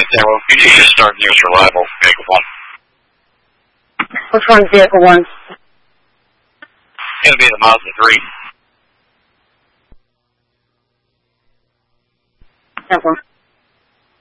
Well, you need to start nearest reliable vehicle 1. Which one's vehicle 1? It'll be the Mazda 3. That one.